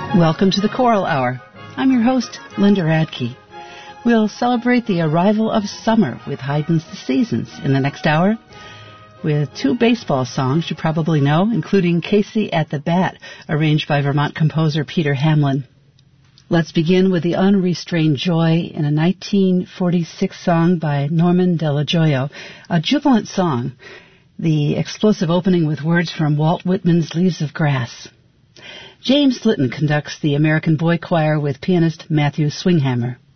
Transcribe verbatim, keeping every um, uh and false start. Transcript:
Welcome to the Choral Hour. I'm your host, Linda Radke. We'll celebrate the arrival of summer with Haydn's The Seasons in the next hour, with two baseball songs you probably know, including Casey at the Bat, arranged by Vermont composer Peter Hamlin. Let's begin with the Unrestrained Joy in a nineteen forty-six song by Norman Della Gioia, a jubilant song, the explosive opening with words from Walt Whitman's Leaves of Grass. James Litton conducts the American Boy Choir with pianist Matthew Swinghammer.